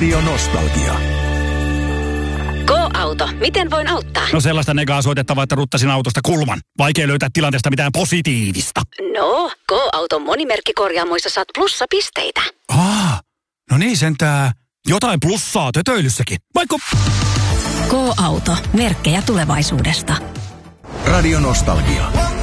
Radio Nostalgia. Go-auto. Miten voin auttaa? No sellaista negaa soitettavaa, että ruttasin autosta kulman. Vaikea löytää tilanteesta mitään positiivista. No, Go-auton monimerkkikorjaamoissa saat plussapisteitä. No niin sentää. Jotain plussaa tötöilyssäkin. Vaikka... Go-auto. Merkkejä tulevaisuudesta. Radio Nostalgia.